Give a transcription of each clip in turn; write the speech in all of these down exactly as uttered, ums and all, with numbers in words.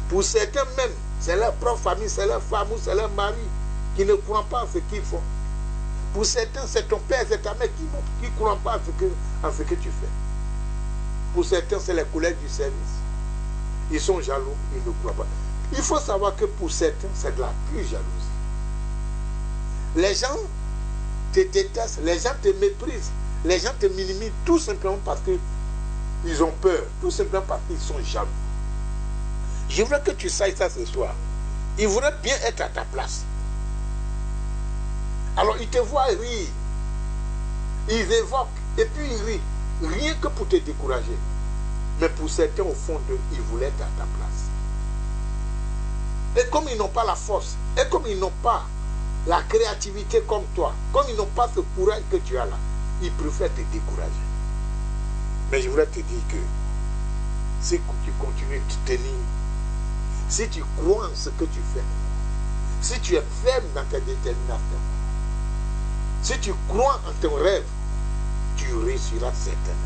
Pour certains même, c'est leur propre famille, c'est leur femme ou c'est leur mari qui ne croient pas en ce qu'ils font. Pour certains, c'est ton père, c'est ta mère qui ne croient pas en ce, que, en ce que tu fais. Pour certains, c'est les collègues du service. Ils sont jaloux, ils ne croient pas. Il faut savoir que pour certains, c'est de la pure jalousie. Les gens te détestent, les gens te méprisent, les gens te minimisent tout simplement parce qu'ils ont peur, tout simplement parce qu'ils sont jaloux. Je voudrais que tu saches ça ce soir. Ils voudraient bien être à ta place. Alors ils te voient rire, ils évoquent et puis ils rient, rien que pour te décourager. Mais pour certains, au fond d'eux, ils voulaient être à ta place. Et comme ils n'ont pas la force, et comme ils n'ont pas la créativité comme toi, comme ils n'ont pas ce courage que tu as là, ils préfèrent te décourager. Mais je voudrais te dire que si tu continues de te tenir, si tu crois en ce que tu fais, si tu es ferme dans ta détermination, si tu crois en ton rêve, tu réussiras certainement.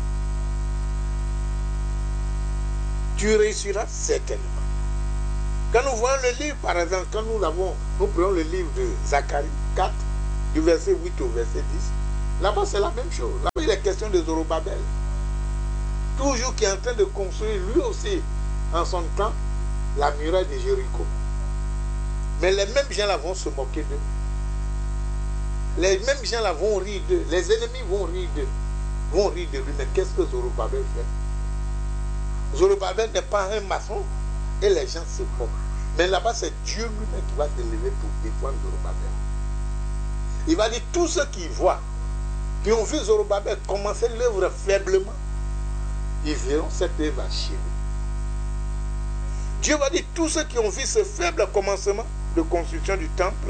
Tu réussiras certainement. Quand nous voyons le livre, par exemple, quand nous l'avons, nous prenons le livre de Zacharie quatre, du verset huit au verset dix, là-bas c'est la même chose. Là-bas il est question de Zorobabel. Toujours qui est en train de construire lui aussi, en son temps, la muraille de Jéricho. Mais les mêmes gens là vont se moquer d'eux. Les mêmes gens là vont rire d'eux. Les ennemis vont rire d'eux. Vont rire de lui. Mais qu'est-ce que Zorobabel fait? Zorobabel n'est pas un maçon et les gens se moquent. Mais là-bas, c'est Dieu lui-même qui va se lever pour défendre Zorobabel. Il va dire tous ceux qui voient, qui ont vu Zorobabel commencer l'œuvre faiblement, ils verront cette œuvre achevée. Dieu va dire tous ceux qui ont vu ce faible commencement de construction du temple,